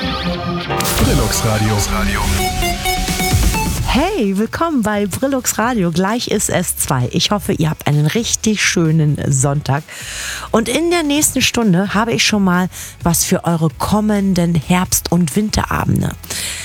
Brillux Radio. Hey, willkommen bei Brillux Radio. Gleich ist es 2. Ich hoffe, ihr habt einen richtig schönen Sonntag. Und in der nächsten Stunde habe ich schon mal was für eure kommenden Herbst- und Winterabende.